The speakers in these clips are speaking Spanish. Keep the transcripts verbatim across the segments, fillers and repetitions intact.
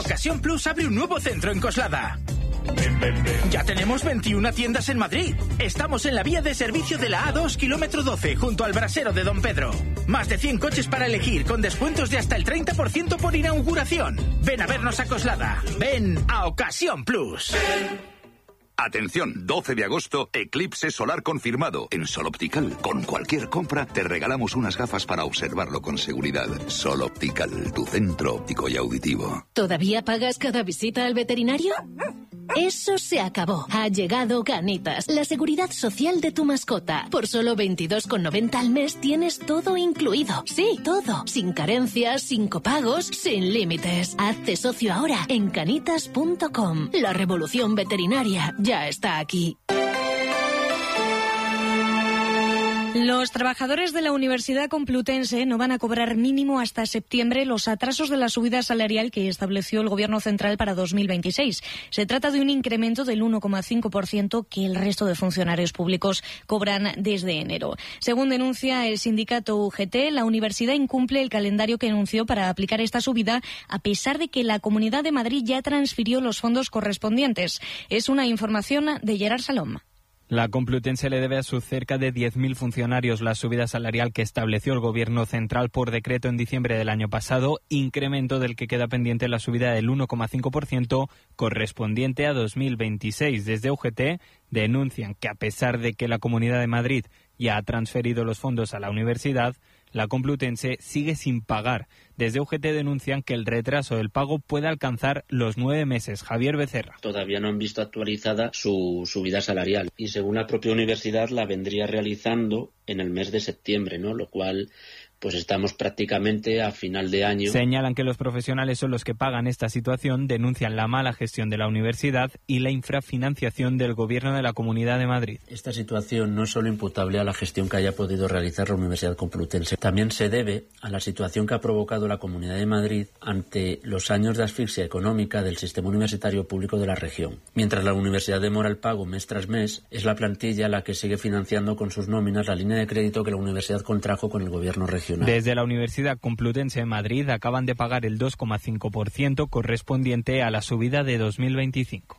Ocasión Plus abre un nuevo centro en Coslada. Ya tenemos veintiuna tiendas en Madrid. Estamos en la vía de servicio de la A dos, kilómetro doce, junto al brasero de Don Pedro. Más de cien coches para elegir, con descuentos de hasta el treinta por ciento por inauguración. Ven a vernos a Coslada. Ven a Ocasión Plus. Atención, doce de agosto, eclipse solar confirmado. En Sol Optical, con cualquier compra, te regalamos unas gafas para observarlo con seguridad. Sol Optical, tu centro óptico y auditivo. ¿Todavía pagas cada visita al veterinario? Eso se acabó. Ha llegado Canitas, la seguridad social de tu mascota. Por solo veintidós con noventa al mes tienes todo incluido. Sí, todo. Sin carencias, sin copagos, sin límites. Hazte socio ahora en canitas punto com. La revolución veterinaria ya está aquí. Los trabajadores de la Universidad Complutense no van a cobrar mínimo hasta septiembre los atrasos de la subida salarial que estableció el Gobierno central para dos mil veintiséis. Se trata de un incremento del uno coma cinco por ciento que el resto de funcionarios públicos cobran desde enero. Según denuncia el sindicato U G T, la universidad incumple el calendario que anunció para aplicar esta subida, a pesar de que la Comunidad de Madrid ya transfirió los fondos correspondientes. Es una información de Gerard Salom. La Complutense le debe a sus cerca de diez mil funcionarios la subida salarial que estableció el Gobierno central por decreto en diciembre del año pasado, incremento del que queda pendiente la subida del uno coma cinco por ciento correspondiente a dos mil veintiséis. Desde U G T denuncian que, a pesar de que la Comunidad de Madrid ya ha transferido los fondos a la universidad, la Complutense sigue sin pagar. Desde U G T denuncian que el retraso del pago puede alcanzar los nueve meses. Javier Becerra. Todavía no han visto actualizada su subida salarial y, según la propia universidad, la vendría realizando en el mes de septiembre, ¿no? Lo cual, pues estamos prácticamente a final de año. Señalan que los profesionales son los que pagan esta situación, denuncian la mala gestión de la universidad y la infrafinanciación del Gobierno de la Comunidad de Madrid. Esta situación no es solo imputable a la gestión que haya podido realizar la Universidad Complutense, también se debe a la situación que ha provocado la Comunidad de Madrid ante los años de asfixia económica del sistema universitario público de la región. Mientras la universidad demora el pago mes tras mes, es la plantilla la que sigue financiando con sus nóminas la línea de crédito que la universidad contrajo con el Gobierno regional. Desde la Universidad Complutense de Madrid acaban de pagar el dos coma cinco por ciento correspondiente a la subida de dos mil veinticinco.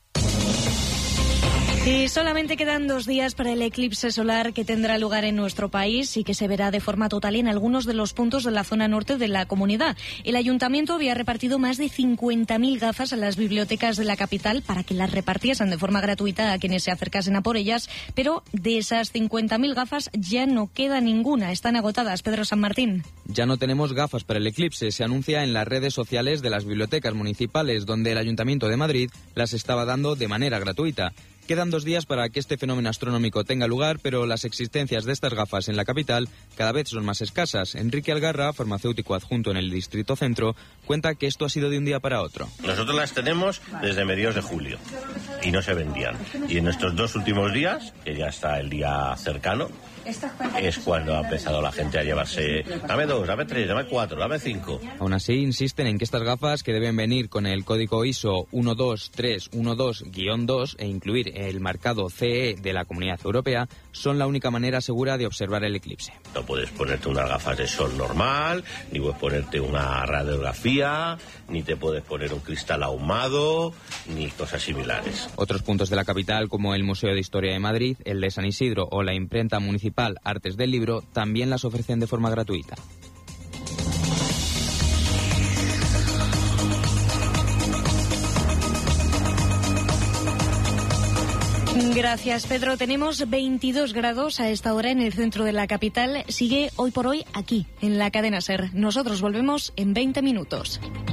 Y solamente quedan dos días para el eclipse solar que tendrá lugar en nuestro país y que se verá de forma total en algunos de los puntos de la zona norte de la comunidad. El ayuntamiento había repartido más de cincuenta mil gafas a las bibliotecas de la capital para que las repartiesen de forma gratuita a quienes se acercasen a por ellas, pero de esas cincuenta mil gafas ya no queda ninguna, están agotadas. Pedro San Martín. Ya no tenemos gafas para el eclipse, se anuncia en las redes sociales de las bibliotecas municipales, donde el Ayuntamiento de Madrid las estaba dando de manera gratuita. Quedan dos días para que este fenómeno astronómico tenga lugar, pero las existencias de estas gafas en la capital cada vez son más escasas. Enrique Algarra, farmacéutico adjunto en el Distrito Centro, cuenta que esto ha sido de un día para otro. Nosotros las tenemos desde mediados de julio y no se vendían. Y en estos dos últimos días, que ya está el día cercano, es cuando ha empezado la gente a llevarse dame dos, dame tres, dame cuatro, dame cinco. Aún así insisten en que estas gafas, que deben venir con el código I S O uno dos tres uno dos guión dos e incluir el marcado C E de la Comunidad Europea, son la única manera segura de observar el eclipse. No puedes ponerte unas gafas de sol normal, ni puedes ponerte una radiografía, ni te puedes poner un cristal ahumado, ni cosas similares. Otros puntos de la capital, como el Museo de Historia de Madrid, el de San Isidro o la imprenta municipal Artes del Libro, también las ofrecen de forma gratuita. Gracias, Pedro. Tenemos veintidós grados a esta hora en el centro de la capital. Sigue hoy por hoy aquí, en la cadena SER. Nosotros volvemos en veinte minutos.